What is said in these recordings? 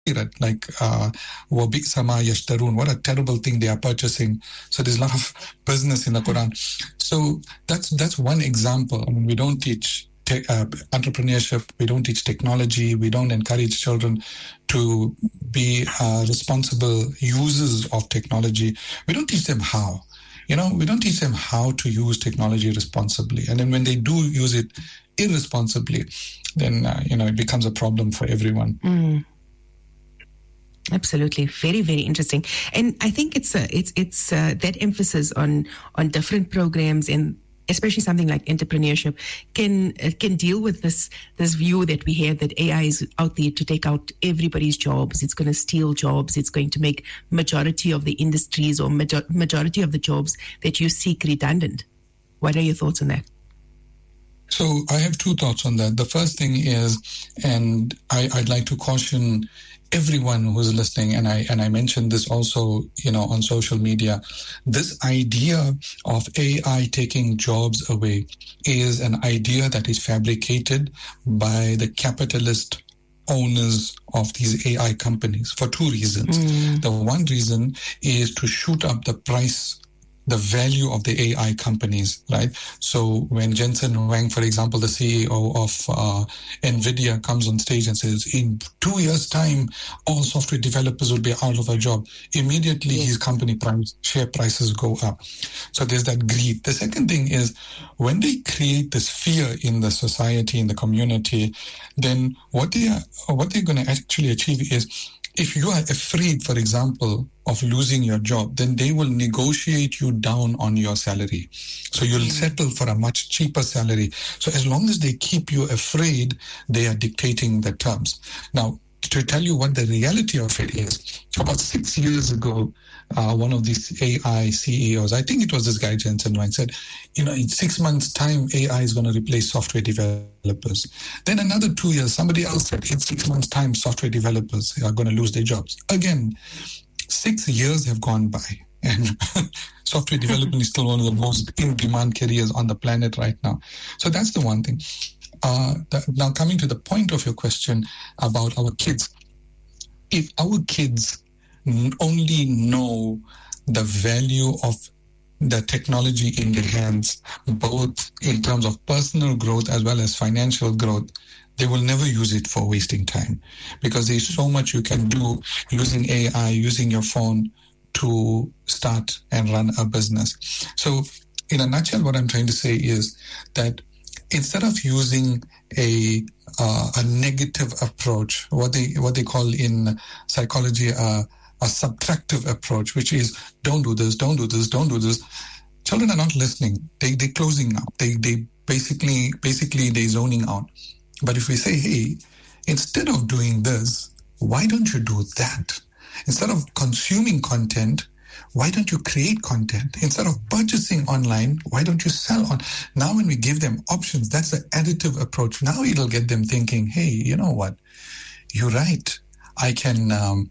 like Wabi Sama Yashtarun, what a terrible thing they are purchasing. So there's a lot of business in the Quran. So that's one example. I mean, we don't teach entrepreneurship, we don't teach technology, we don't encourage children to be responsible users of technology. We don't teach them how. We don't teach them how to use technology responsibly. And then when they do use it irresponsibly, then, it becomes a problem for everyone. Absolutely. Very, very interesting. And I think it's that emphasis on different programs, and especially something like entrepreneurship can deal with this view that we have that AI is out there to take out everybody's jobs. It's going to steal jobs. It's going to make majority of the industries or majority of the jobs that you seek redundant. What are your thoughts on that? So I have two thoughts on that. The first thing is, and I'd like to caution everyone who's listening, and I mentioned this also, on social media, this idea of AI taking jobs away is an idea that is fabricated by the capitalist owners of these AI companies for two reasons. The one reason is to shoot up the value of the AI companies, right? So when Jensen Huang, for example, the CEO of NVIDIA, comes on stage and says, in 2 years' time, all software developers will be out of a job, immediately his company share prices go up. So there's that greed. The second thing is, when they create this fear in the society, in the community, then what they're going to actually achieve is, if you are afraid, for example, of losing your job, then they will negotiate you down on your salary. So you'll settle for a much cheaper salary. So as long as they keep you afraid, they are dictating the terms. Now, to tell you what the reality of it is, about 6 years ago, one of these AI CEOs, I think it was this guy Jensen Huang, said, in 6 months' time, AI is going to replace software developers. Then another 2 years, somebody else said, in 6 months' time, software developers are going to lose their jobs. Again, 6 years have gone by, and software development is still one of the most in-demand careers on the planet right now. So that's the one thing. Now, coming to the point of your question about our kids, if our kids only know the value of the technology in their hands, both in terms of personal growth as well as financial growth, they will never use it for wasting time, because there's so much you can do using AI, using your phone to start and run a business. So in a nutshell, what I'm trying to say is that instead of using a negative approach, what they call in psychology a subtractive approach, which is don't do this, don't do this, don't do this, children are not listening. They're closing up. They basically they're zoning out. But if we say, hey, instead of doing this, why don't you do that? Instead of consuming content, why don't you create content? Instead of purchasing online, why don't you sell on? Now when we give them options, that's the additive approach. Now it'll get them thinking, hey, you know what? You're right. I can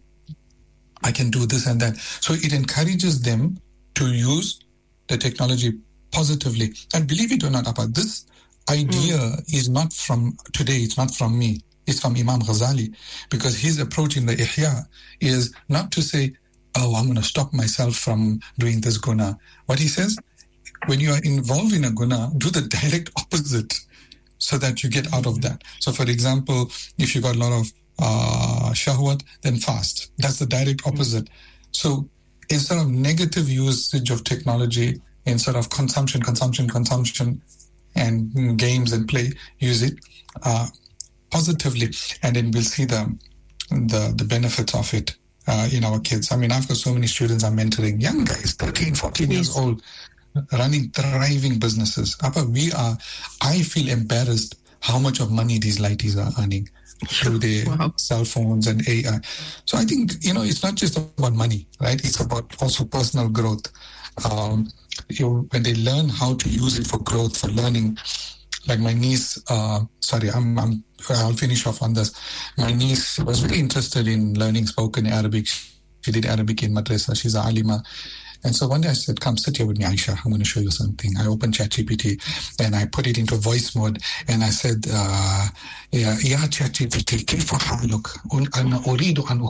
do this and that. So it encourages them to use the technology positively. And believe it or not, Appa, this idea is not from today. It's not from me. It's from Imam Ghazali, because his approach in the Ihya is not to say, oh, I'm going to stop myself from doing this guna. What he says, when you are involved in a guna, do the direct opposite so that you get out of that. So, for example, if you got a lot of shahwat, then fast. That's the direct opposite. So instead of negative usage of technology, instead of consumption, and games and play, use it positively, and then we'll see the benefits of it in our kids. I mean, I've got so many students I'm mentoring, young guys, 13, 14 years old, running thriving businesses. I feel embarrassed how much of money these lighties are earning through their cell phones and AI. So I think, it's not just about money, right? It's about also personal growth. When they learn how to use it for growth, for learning, like my niece, I'll finish off on this. My niece was very interested in learning spoken Arabic. She did Arabic in madrasa. She's a alima. And so one day I said, come sit here with me, Aisha. I'm going to show you something. I opened ChatGPT and I put it into voice mode. And I said, يا ChatGPT كيف حالك؟ أنا أريد أن